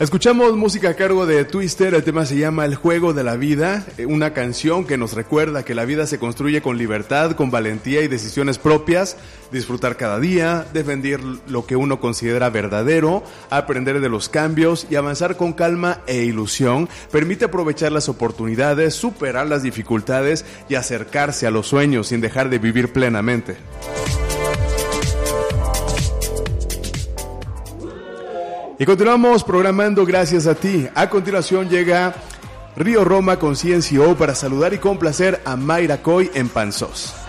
Escuchamos música a cargo de Twister, el tema se llama El Juego de la Vida, una canción que nos recuerda que la vida se construye con libertad, con valentía y decisiones propias, disfrutar cada día, defender lo que uno considera verdadero, aprender de los cambios y avanzar con calma e ilusión, permite aprovechar las oportunidades, superar las dificultades y acercarse a los sueños sin dejar de vivir plenamente. Y continuamos programando gracias a ti. A continuación llega Río Roma con CNCO para saludar y complacer a Mayra Coy en Panzós.